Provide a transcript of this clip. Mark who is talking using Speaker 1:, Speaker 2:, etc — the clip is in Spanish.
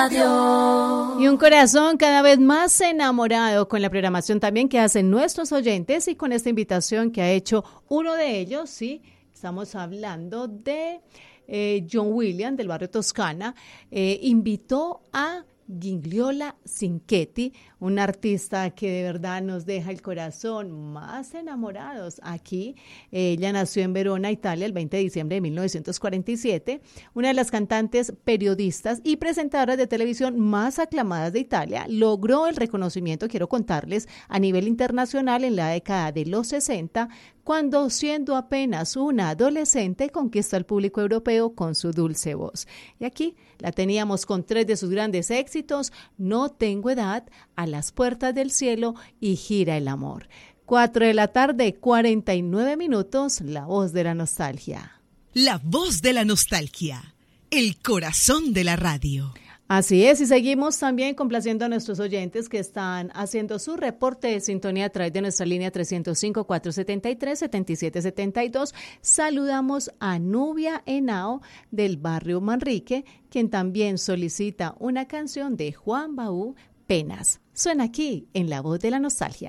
Speaker 1: Y un corazón cada vez más enamorado con la programación también que hacen nuestros oyentes y con esta invitación que ha hecho uno de ellos, sí, estamos hablando de John Williams del barrio Toscana, invitó a Gigliola Cinquetti, un artista que de verdad nos deja el corazón más enamorados aquí. Ella nació en Verona, Italia, el 20 de diciembre de 1947, una de las cantantes, periodistas y presentadoras de televisión más aclamadas de Italia. Logró el reconocimiento, quiero contarles, a nivel internacional en la década de los 60, cuando siendo apenas una adolescente conquistó al público europeo con su dulce voz. Y aquí la teníamos con tres de sus grandes éxitos: No tengo edad, A las puertas del cielo y Gira el amor. 4 de la tarde, 49 minutos, la voz de la nostalgia.
Speaker 2: La voz de la nostalgia, el corazón de la radio.
Speaker 1: Así es, y seguimos también complaciendo a nuestros oyentes que están haciendo su reporte de sintonía a través de nuestra línea 305-473-7772. Saludamos a Nubia Henao del barrio Manrique, quien también solicita una canción de Juan Baú, Penas. Suena aquí en La Voz de la Nostalgia.